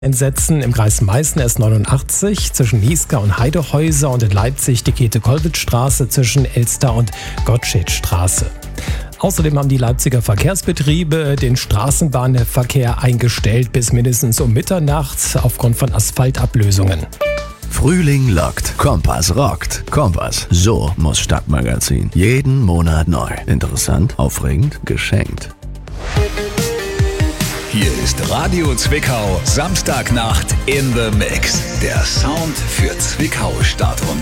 Entsetzen im Kreis Meißen S89 zwischen Niesca und Heidehäuser und in Leipzig die Käthe-Kollwitz-Straße zwischen Elster und Gottschedstraße. Außerdem haben die Leipziger Verkehrsbetriebe den Straßenbahnverkehr eingestellt bis mindestens um Mitternacht aufgrund von Asphaltablösungen. Frühling lockt, Kompass rockt. Kompass, so muss Stadtmagazin. Jeden Monat neu. Interessant, aufregend, geschenkt. Hier ist Radio Zwickau, Samstagnacht in the Mix. Der Sound für Zwickau Stadt und